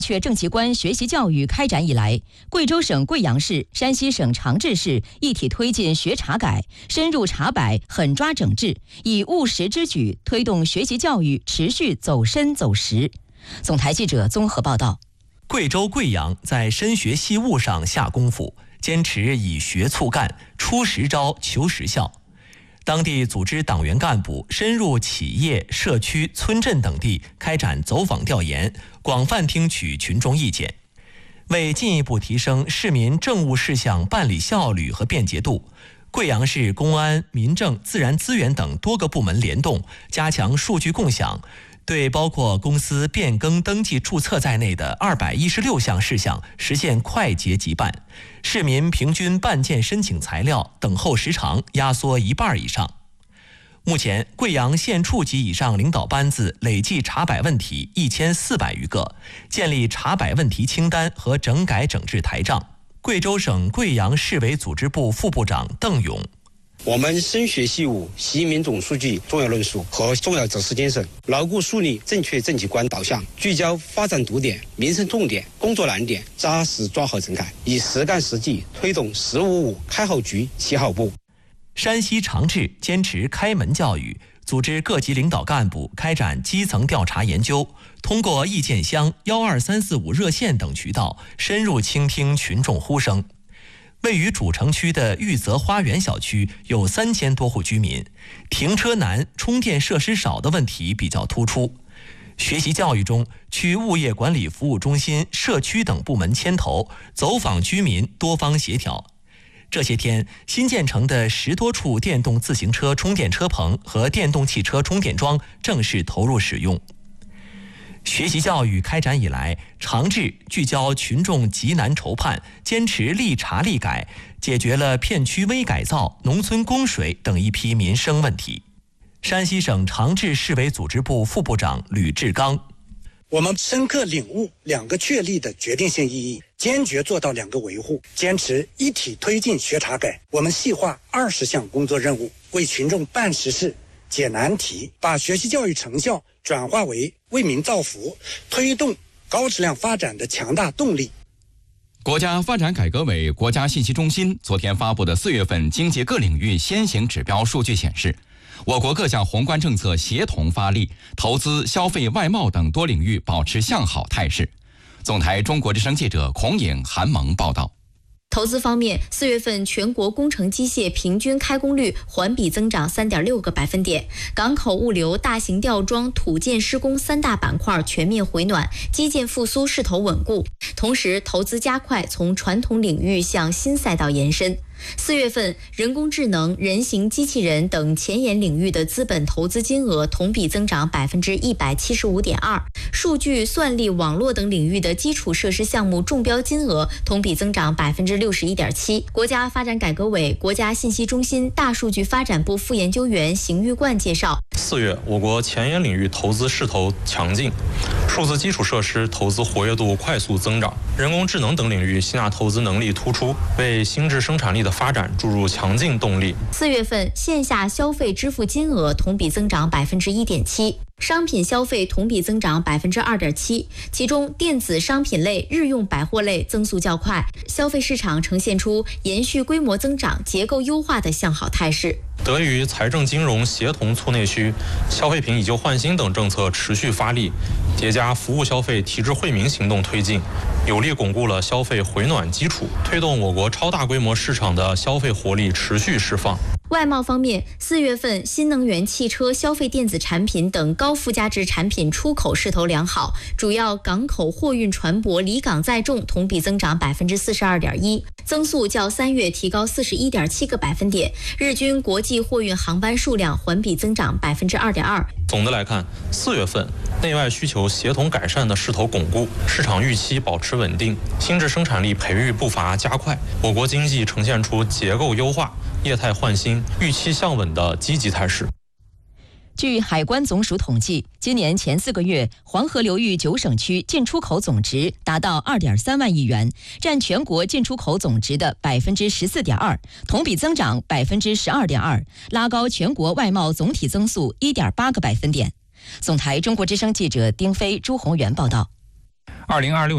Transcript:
确正奇观学习教育开展以来，贵州省贵阳市、山西省长治市一体推进学查改，深入查摆，狠抓整治，以务实之举推动学习教育持续走深走实。总台记者综合报道。 贵州贵阳在深学细务上下功夫，坚持以学促干，出实招求实效。当地组织党员干部深入企业、社区、村镇等地开展走访调研，广泛听取群众意见。为进一步提升市民政务事项办理效率和便捷度，贵阳市公安、民政、自然资源等多个部门联动，加强数据共享，对包括公司变更登记注册在内的216项事项实现快捷即办，市民平均办件申请材料等候时长压缩1半以上。目前，贵阳县处级以上领导班子累计查摆问题1400余个，建立查摆问题清单和整改整治台账。贵州省贵阳市委组织部副部长邓勇。 我们深学细务，习民总书记重要论述和重要指示精神，牢固树立正确政绩观导向，聚焦发展堵点、民生重点、工作难点，扎实抓好整改，以实干实际推动1055开好局、起好步。 山西长治坚持开门教育，组织各级领导干部开展基层调查研究，通过意见箱、12345热线等渠道，深入倾听群众呼声。位于主城区的玉泽花园小区有3000多户居民，停车难、充电设施少的问题比较突出。学习教育中，区物业管理服务中心、社区等部门牵头，走访居民，多方协调。这些天，新建成的10多处电动自行车充电车棚和电动汽车充电桩正式投入使用。学习教育开展以来，长治聚焦群众急难愁盼，坚持立查立改，解决了片区微改造、农村供水等一批民生问题。山西省长治市委组织部副部长吕志刚。 我们深刻领悟2个确立的决定性意义，坚决做到2个维护，坚持一体推进学查改。我们细化20项工作任务，为群众办实事、解难题，把学习教育成效转化为为民造福、推动高质量发展的强大动力。 国家发展改革委、国家信息中心昨天发布的4月份经济各领域先行指标数据显示，我国各项宏观政策协同发力，投资、消费、外贸等多领域保持向好态势。总台中国之声记者孔颖、韩萌报道。 投资方面，4月份全国工程机械平均开工率环比增长3.6个百分点，港口物流、大型吊装、土建施工3大板块全面回暖，基建复苏势头稳固。同时，投资加快从传统领域向新赛道延伸。4月份，人工智能、人形机器人等前沿领域的资本投资金额同比增长175.2%，数据、算力、网络等领域的基础设施项目中标金额同比增长61.7%。国家发展改革委、国家信息中心大数据发展部副研究员邢玉冠介绍 ，4月我国前沿领域投资势头强劲，数字基础设施投资活跃度快速增长，人工智能等领域吸纳投资能力突出，为新质生产力的发展注入强劲动力。 4月份线下消费支付金额同比增长1.7%，商品消费同比增长2.7%，其中电子商品类、日用百货类增速较快，消费市场呈现出延续规模增长、结构优化的向好态势。 得益于财政金融协同促内需、消费品以旧换新等政策持续发力，叠加服务消费提质惠民行动推进，有力巩固了消费回暖基础，推动我国超大规模市场的消费活力持续释放。 外贸方面，4月份新能源汽车、消费电子产品等高附加值产品出口势头良好，主要港口货运船舶离港载重同比增长42.1%，增速较3月提高41.7个百分点，日均国际货运航班数量环比增长2.2%。 总的来看，4月份内外需求协同改善的势头巩固，市场预期保持稳定，新质生产力培育步伐加快，我国经济呈现出结构优化、业态换新、预期向稳的积极态势。 据海关总署统计，今年前4个月，黄河流域9省区进出口总值达到2.3万亿元，占全国进出口总值的14.2%，同比增长12.2%，拉高全国外贸总体增速1.8个百分点。总台中国之声记者丁飞、朱宏元报道。 2026